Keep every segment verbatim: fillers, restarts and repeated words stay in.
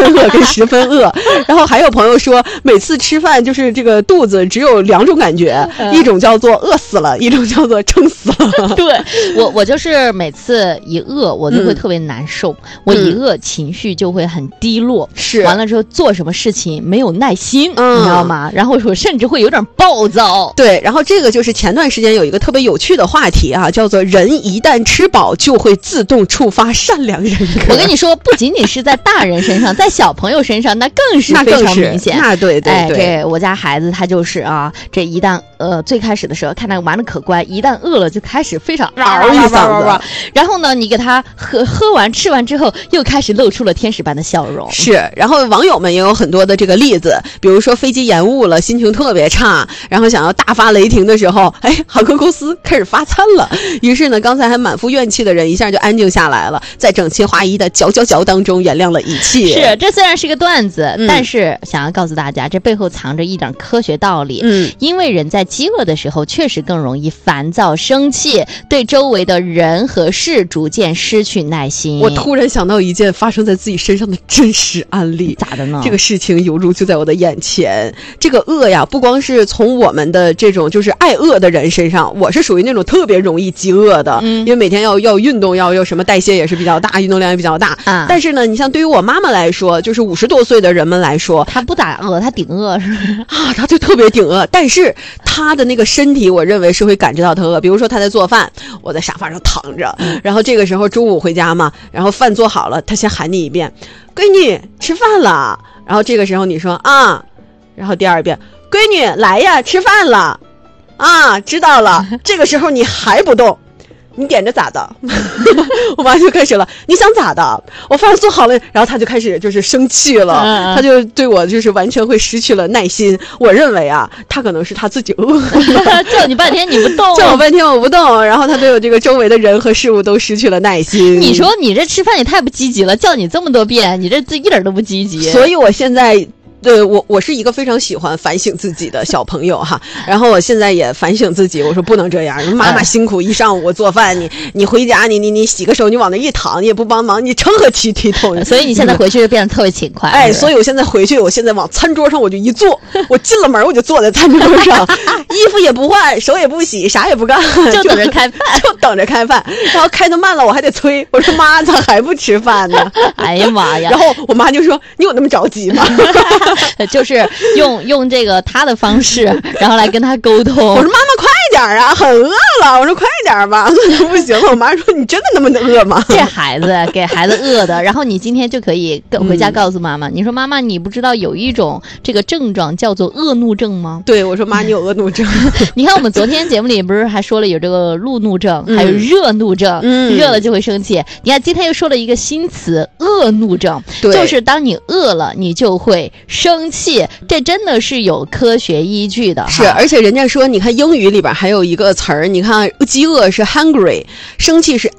分饿跟十分饿。然后还有朋友说，每次吃饭就是这个肚子只有两种感觉，嗯、一种叫做饿死了，一种叫做撑死了。 对，我我就是每次一饿我就会特别难受，嗯、我一饿情绪就会很低落， 是完了之后做什么事情没有耐心，嗯、你知道吗？然后我甚至会有点暴躁。 对，然后这个就是前段时间有一个特别有趣的话题啊，叫做人一旦吃饱就会自动触发善良人格。 我跟你说，不仅仅是在大人身上，在小朋友身上那更是非常明显。 那对对对， 哎，这我家孩子他就是啊，这一旦呃最开始的时候看他玩的可乖，一旦饿了就开始非常嗷一嗓子， 然后呢，你给他喝喝完吃完之后，又开始露出了天使般的笑容。 是，然后网友们也有很多的这个例子，比如说飞机延误了，心情特别差，然后想要大发雷霆的时候，哎，航空公司开始发餐了，于是呢，刚才还满腹怨气的人一下就安静下来了，在整齐划一的嚼嚼嚼当中原谅了一切。 是，这虽然是个段子，嗯、但是想要告诉大家，这背后藏着一点科学道理。嗯，因为人在饥饿的时候，确实更容易烦躁、生气，对周围的人和事逐渐失去耐心。 我突然想到一件发生在自己身上的真实案例， 咋的呢？ 这个事情犹如就在我的眼前。这个饿呀，不光是从我们的这种就是爱饿的人身上，我是属于那种特别容易饥饿的，嗯、因为每天要要运动，要要什么代谢也是比较大，运动量也比较大。啊、但是呢，你像对于我妈妈来说，就是五十多岁的人们来说， 她不咋饿，她顶饿是啊，她就特别顶饿。但是她的那个身体，我认为是会感知到她饿。比如说她在做饭，我在沙发上躺着，嗯、然后这个时候中午回家嘛，然后饭做好了，她先喊你一遍：“闺女，吃饭了。”然后这个时候你说啊，然后第二遍：“闺女，来呀，吃饭了。”啊，知道了。这个时候你还不动，你点着咋的？我妈就开始了，你想咋的？我饭做好了，然后她就开始就是生气了，嗯、她就对我就是完全会失去了耐心。我认为啊，她可能是她自己饿了， 叫你半天你不动， 叫我半天我不动，然后她对我这个周围的人和事物都失去了耐心。 你说你这吃饭也太不积极了，叫你这么多遍，你这一点都不积极。 所以我现在。对，我我是一个非常喜欢反省自己的小朋友哈，然后我现在也反省自己，我说不能这样，妈妈辛苦一上午做饭，你你回家你你你洗个手，你往那一躺，你也不帮忙，你成何体体统？ 所以你现在回去就变得特别勤快。 哎，所以我现在回去，我现在往餐桌上我就一坐，我进了门我就坐在餐桌上，衣服也不换，手也不洗，啥也不干， 就等着开饭， 就等着开饭。然后开得慢了，我还得催，我说妈，咋还不吃饭呢？ 哎呀妈呀！ 然后我妈就说：“你有那么着急吗？” 就是用用这个他的方式，然后来跟他沟通。 我说妈妈快点啊，很饿了。我说快点吧，饿得不行了。我妈说你真的那么饿吗？ 这孩子给孩子饿的，然后你今天就可以回家告诉妈妈，嗯、你说妈妈，你不知道有一种这个症状叫做恶怒症吗？ 对，我说妈，你有恶怒症。 你看我们昨天节目里不是还说了有这个路怒症，嗯、还有热怒症，嗯、热了就会生气。你看今天又说了一个新词，恶怒症，就是当你饿了，你就会生气。这真的是有科学依据的， 是，而且人家说，你看英语里边还有一个词儿，你看饥饿是 hungry， 生气是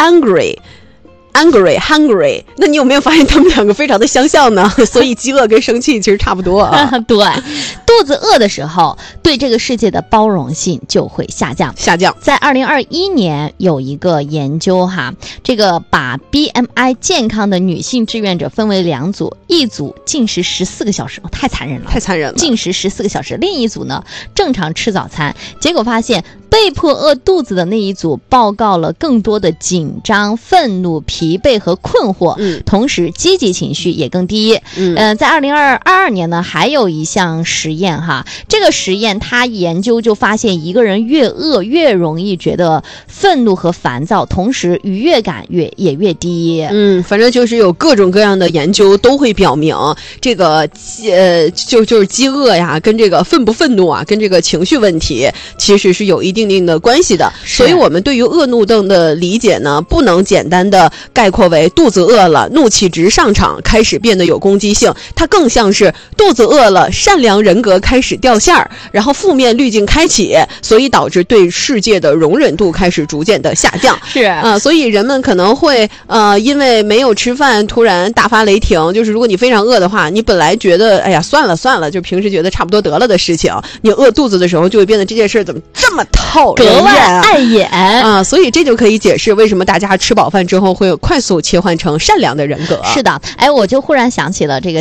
angry。angry hungry， 那你有没有发现他们两个非常的相像呢？所以饥饿跟生气其实差不多啊。 对，肚子饿的时候，对这个世界的包容性就会下降。 下降。 在二零二一年有一个研究哈，这个把 B M I 健康的女性志愿者分为两组，一组进食十四个小时，哦，太残忍了， 太残忍了， 进食十四个小时；另一组呢，正常吃早餐。结果发现，被迫饿肚子的那一组报告了更多的紧张、愤怒、疲惫和困惑，嗯，同时积极情绪也更低。嗯，呃、在二零二二年呢，还有一项实验哈，这个实验它研究就发现，一个人越饿越容易觉得愤怒和烦躁，同时愉悦感越也越低。 嗯，反正就是有各种各样的研究都会表明，这个呃就就是饥饿呀，跟这个愤不愤怒啊，跟这个情绪问题其实是有一定定的关系的。所以我们对于恶怒症的理解呢，不能简单的概括为肚子饿了，怒气值上场，开始变得有攻击性。它更像是肚子饿了，善良人格开始掉线儿，然后负面滤镜开启，所以导致对世界的容忍度开始逐渐的下降。 是啊、 呃，所以人们可能会呃因为没有吃饭突然大发雷霆。就是如果你非常饿的话，你本来觉得哎呀算了算了，就平时觉得差不多得了的事情，你饿肚子的时候就会变得这件事怎么这么讨人厌啊， 格外碍眼啊！所以这就可以解释为什么大家吃饱饭之后会有快速切换成善良的人格。 是的，哎，我就忽然想起了这个